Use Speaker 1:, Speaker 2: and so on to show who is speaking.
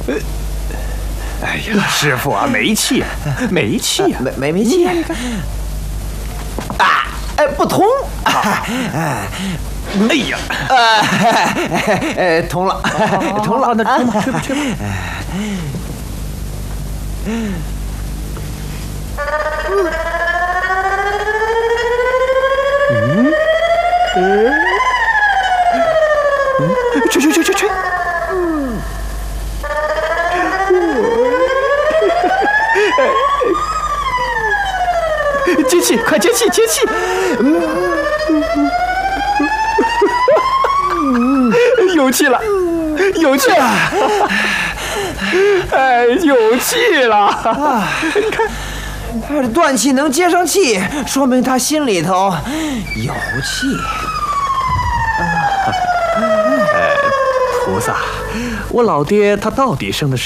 Speaker 1: 哎呀，师傅啊，没气，没气啊，
Speaker 2: 没气。啊，哎，不通。
Speaker 1: 哎呀，
Speaker 2: 通了，通了，
Speaker 1: 那去吧，去吧，去吧。去。接气，快接气，接气！有气了，有气了！哎，有气了！你看，
Speaker 2: 断气能接上气，说明他心里头有气。
Speaker 1: 菩萨，我老爹他到底生的是